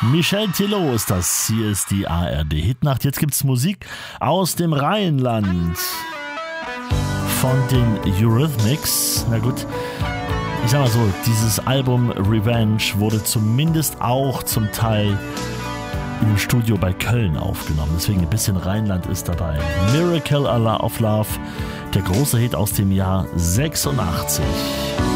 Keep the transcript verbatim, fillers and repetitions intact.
Michel Thillot ist das. Hier ist die A R D-Hitnacht. Jetzt gibt's Musik aus dem Rheinland von den Eurythmics. Na gut, ich sag mal so, dieses Album Revenge wurde zumindest auch zum Teil im Studio bei Köln aufgenommen. Deswegen ein bisschen Rheinland ist dabei. Miracle of Love, der große Hit aus dem Jahr sechsundachtzig.